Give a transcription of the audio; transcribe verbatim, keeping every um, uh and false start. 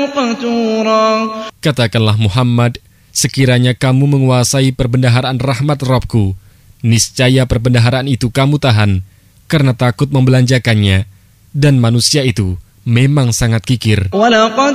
Katakanlah Muhammad, sekiranya kamu menguasai perbendaharaan rahmat Rabbku, niscaya perbendaharaan itu kamu tahan, karena takut membelanjakannya, dan manusia itu memang sangat kikir.